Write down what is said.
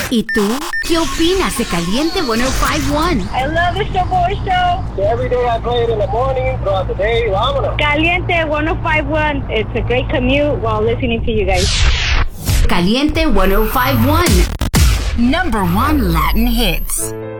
¿Y tú? ¿Qué opinas de Caliente 105.1? I love the Show Show. So every day I play it in the morning, throughout the day, vámonos. Caliente 105.1. It's a great commute while listening to you guys. Caliente 105.1. Number 1 Latin hits.